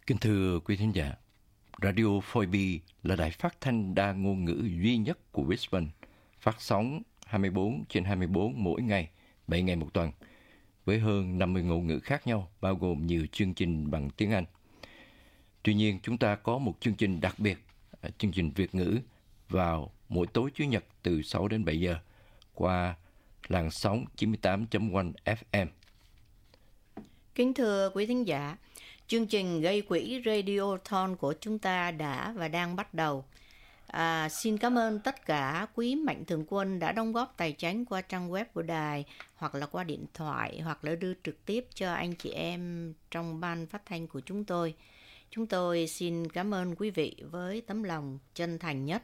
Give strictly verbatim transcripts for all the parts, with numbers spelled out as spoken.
Kính thưa quý thính giả, Radio phôi bi là đài phát thanh đa ngôn ngữ duy nhất của Brisbane, phát sóng hai mươi bốn trên hai mươi bốn mỗi ngày, bảy ngày một tuần, với hơn năm mươi ngôn ngữ khác nhau, bao gồm nhiều chương trình bằng tiếng Anh. Tuy nhiên, chúng ta có một chương trình đặc biệt, chương trình Việt ngữ, vào mỗi tối Chủ nhật từ sáu đến bảy giờ, qua làn sóng chín mươi tám chấm một ép em. Kính thưa quý thính giả, chương trình gây quỹ Radiothon của chúng ta đã và đang bắt đầu. À, xin cảm ơn tất cả quý mạnh thường quân đã đóng góp tài chính qua trang web của đài, hoặc là qua điện thoại, hoặc là đưa trực tiếp cho anh chị em trong ban phát thanh của chúng tôi. Chúng tôi xin cảm ơn quý vị với tấm lòng chân thành nhất.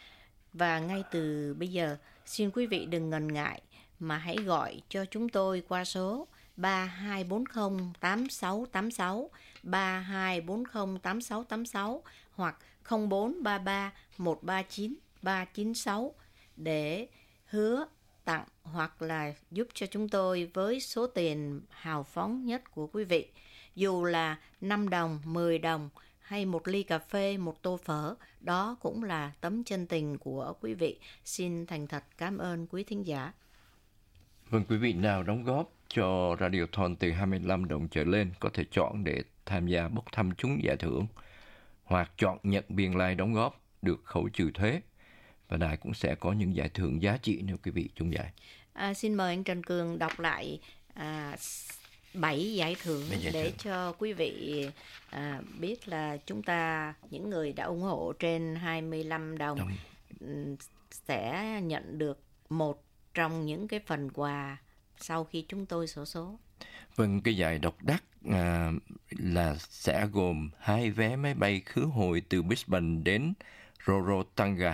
Và ngay từ bây giờ, xin quý vị đừng ngần ngại mà hãy gọi cho chúng tôi qua số ba hai bốn không tám sáu tám sáu, ba hai bốn không tám sáu tám sáu hoặc không bốn ba ba một ba chín ba chín sáu để hứa tặng hoặc là giúp cho chúng tôi với số tiền hào phóng nhất của quý vị. Dù là năm đồng, mười đồng hay một ly cà phê, một tô phở, đó cũng là tấm chân tình của quý vị. Xin thành thật cảm ơn quý thính giả. Vâng, quý vị nào đóng góp cho Radiothon từ hai mươi lăm đồng trở lên có thể chọn để tham gia bốc thăm trúng giải thưởng, hoặc chọn nhận biên lai like đóng góp được khấu trừ thuế. Và đài cũng sẽ có những giải thưởng giá trị nếu quý vị trúng giải. À, xin mời anh Trần Cường đọc lại à, bảy giải thưởng giải để thưởng. cho quý vị à, biết là chúng ta, những người đã ủng hộ trên hai mươi lăm đồng, Đúng. sẽ nhận được một trong những cái phần quà sau khi chúng tôi xổ số. Vâng, cái giải độc đắc à, là sẽ gồm hai vé máy bay khứ hồi từ Brisbane đến Rorotonga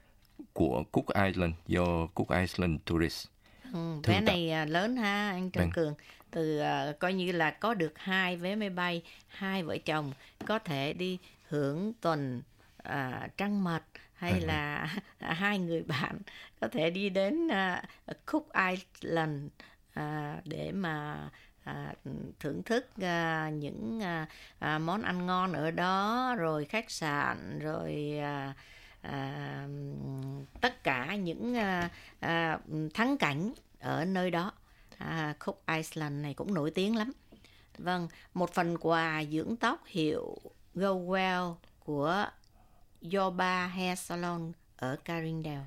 của Cook Island do Cook Island Tourist. Ừ, vé này tập. lớn ha anh Trần vâng. Cường. Từ uh, coi như là có được hai vé máy bay, hai vợ chồng có thể đi hưởng tuần uh, trăng mật, hay à, là vâng. hai người bạn có thể đi đến uh, Cook Island uh, để mà À, thưởng thức à, những à, à, món ăn ngon ở đó, rồi khách sạn, rồi à, à, tất cả những à, à, thắng cảnh ở nơi đó. à, Cook Island này cũng nổi tiếng lắm. Vâng, một phần quà dưỡng tóc hiệu Go Well của Yoba Hair Salon ở Carindale.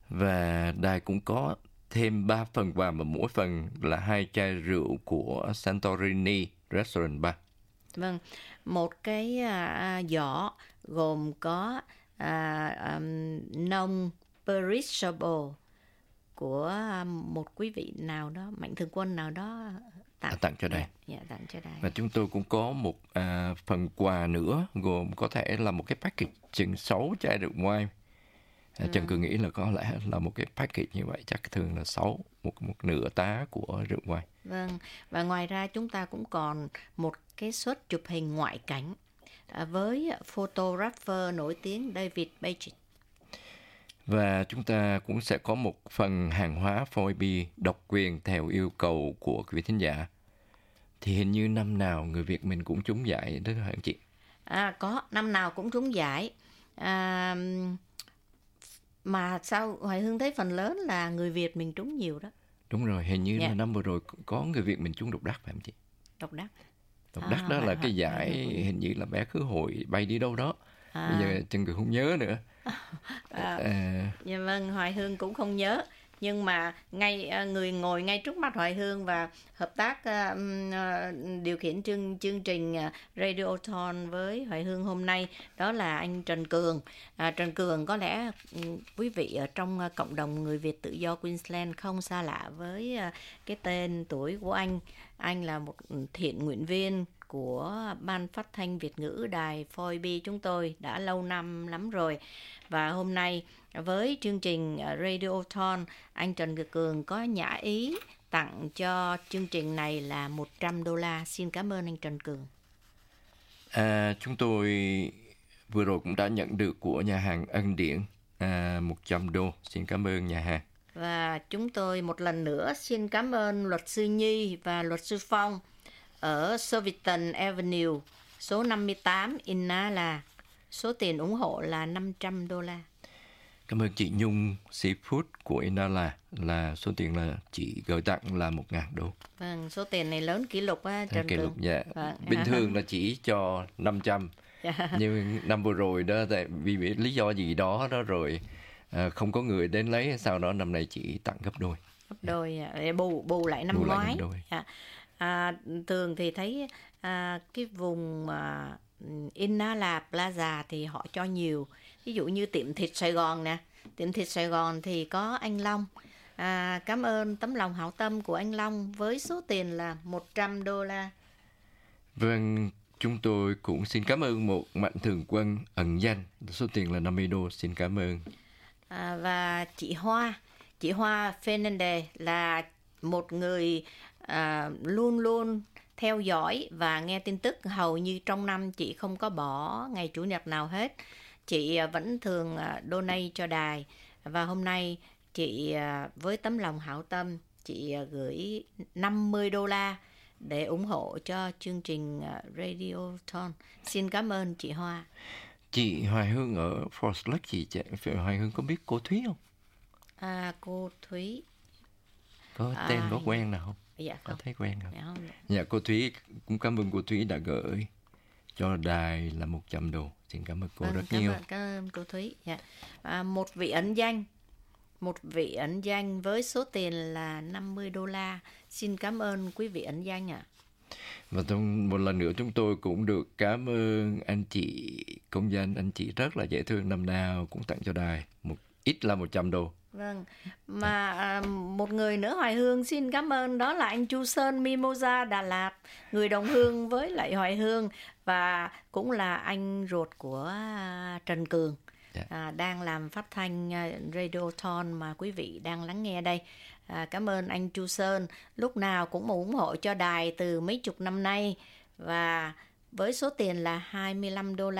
Và đài cũng có thêm ba phần quà, mà mỗi phần là hai chai rượu của Santorini Restaurant Bar. Vâng, một cái à, giỏ gồm có à, um, non perishable của một quý vị nào đó, mạnh thường quân nào đó tặng, à, tặng cho đài. Dạ, tặng cho đài. Và chúng tôi cũng có một à, phần quà nữa, gồm có thể là một cái package chừng sáu chai rượu wine. À, Trần Cường nghĩ là có lẽ là một cái package như vậy chắc thường là sáu, một, một nửa tá của rượu wine. Vâng, và ngoài ra chúng ta cũng còn một cái suất chụp hình ngoại cảnh à, với photographer nổi tiếng David Paget. Và chúng ta cũng sẽ có một phần hàng hóa phôi bi độc quyền theo yêu cầu của quý thính giả. Thì hình như năm nào người Việt mình cũng trúng giải đó hả anh chị? À, có, năm nào cũng trúng giải. À, mà sao Hoài Hương thấy phần lớn là người Việt mình trúng nhiều đó. Đúng rồi, hình như yeah. là năm vừa rồi có người Việt mình trúng độc đắc phải không chị? Độc đắc. Độc đắc à, đó là cái giải à, hình như là vé khứ hồi bay đi đâu đó. À. Bây giờ Trần Cường không nhớ nữa. À, à. Dạ vâng, Hoài Hương cũng không nhớ. Nhưng mà ngay người ngồi ngay trước mặt Hoài Hương và hợp tác uh, uh, điều khiển chương chương trình uh, Radiothon với Hoài Hương hôm nay, đó là anh Trần Cường. À, Trần Cường có lẽ um, quý vị ở trong uh, cộng đồng người Việt tự do Queensland không xa lạ với uh, cái tên tuổi của anh. Anh là một thiện nguyện viên của Ban Phát thanh Việt ngữ đài phôi bi chúng tôi đã lâu năm lắm rồi. Và hôm nay với chương trình Radiothon, anh Trần Cường có nhã ý tặng cho chương trình này là một trăm đô la. Xin cảm ơn anh Trần Cường. À, chúng tôi vừa rồi cũng đã nhận được của nhà hàng Ân Điển à, một trăm đô. Xin cảm ơn nhà hàng. Và chúng tôi một lần nữa xin cảm ơn luật sư Nhi và luật sư Phong ở Surbiton Avenue Số năm mươi tám Inala, số tiền ủng hộ là năm trăm đô la. Cảm ơn chị Nhung Seafood của Inala, là số tiền là chị gửi tặng là một ngàn đô. Vâng, số tiền này lớn kỷ lục á, Trần Kỷ Tường. lục, dạ. Vâng. Bình thường là chỉ cho năm trăm. Nhưng năm vừa rồi đó, tại vì lý do gì đó đó rồi à, không có người đến lấy, sau đó năm nay chỉ tặng gấp đôi. Gấp đôi, để bù bù lại năm Bù lại ngoái. năm đôi. Dạ. À, thường thì thấy à, cái vùng à, Inala Plaza thì họ cho nhiều. Ví dụ như tiệm thịt Sài Gòn nè, tiệm thịt Sài Gòn thì có anh Long. À, cảm ơn tấm lòng hảo tâm của anh Long với số tiền là một trăm đô la. Vâng, chúng tôi cũng xin cảm ơn một mạnh thường quân ẩn danh, số tiền là năm mươi đô, xin cảm ơn. À, và chị Hoa, chị Hoa Fernandez là một người à, luôn luôn theo dõi và nghe tin tức. Hầu như trong năm chị không có bỏ ngày Chủ nhật nào hết. Chị à, vẫn thường à, donate cho đài. Và hôm nay chị à, với tấm lòng hảo tâm, chị à, gửi năm mươi đô la để ủng hộ cho chương trình à, Radiothon. Xin cảm ơn chị Hoa. Chị Hoài Hương ở Forest Lake, chị Hoài Hương có biết cô Thúy không? À, cô Thúy. Có tên À, có quen nào không? Dạ Có không. thấy quen không? Dạ không. Dạ, cô Thúy, cũng cảm ơn cô Thúy đã gửi cho đài là một trăm đô. Xin cảm ơn cô Vâng, rất cảm nhiều. ơn, cảm ơn cô Thúy. Dạ. À, một vị ẩn danh, một vị ẩn danh với số tiền là năm mươi đô la. Xin cảm ơn quý vị ẩn danh ạ. À. Và trong một lần nữa chúng tôi cũng được cảm ơn anh chị công dân, anh chị rất là dễ thương, năm nào cũng tặng cho đài một ít là một trăm đô. Vâng, mà à, một người nữa Hoài Hương xin cảm ơn, đó là anh Chu Sơn Mimosa Đà Lạt, người đồng hương với lại Hoài Hương và cũng là anh ruột của à, Trần Cường. À, đang làm phát thanh uh, Radiothon mà quý vị đang lắng nghe đây. À, cảm ơn anh Chu Sơn, lúc nào cũng ủng hộ cho đài từ mấy chục năm nay và với số tiền là hai mươi lăm đô la.